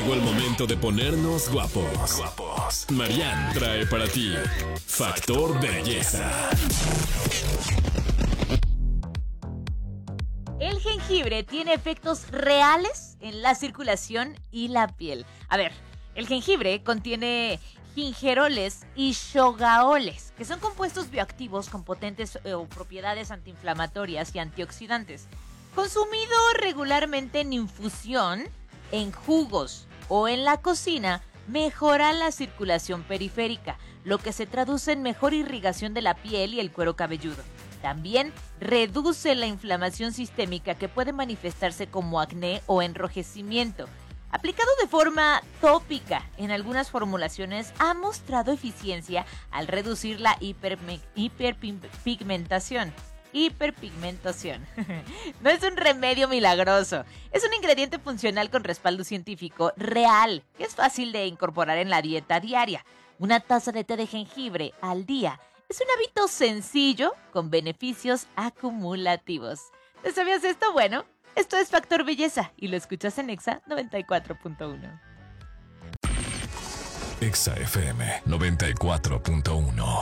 Llegó el momento de ponernos guapos. Marianne trae para ti Factor Belleza. El jengibre tiene efectos reales en la circulación y la piel. A ver, el jengibre contiene gingeroles y shogaoles, que son compuestos bioactivos con potentes propiedades antiinflamatorias y antioxidantes. Consumido regularmente en infusión, en jugos o en la cocina, mejora la circulación periférica, lo que se traduce en mejor irrigación de la piel y el cuero cabelludo. También reduce la inflamación sistémica que puede manifestarse como acné o enrojecimiento. Aplicado de forma tópica en algunas formulaciones, ha mostrado eficiencia al reducir la hiperpigmentación. No es un remedio milagroso, es un ingrediente funcional con respaldo científico real, que es fácil de incorporar en la dieta diaria. Una taza de té de jengibre al día es un hábito sencillo con beneficios acumulativos. ¿Te sabías esto? Bueno, esto es Factor Belleza y lo escuchas en Exa 94.1. Exa FM 94.1.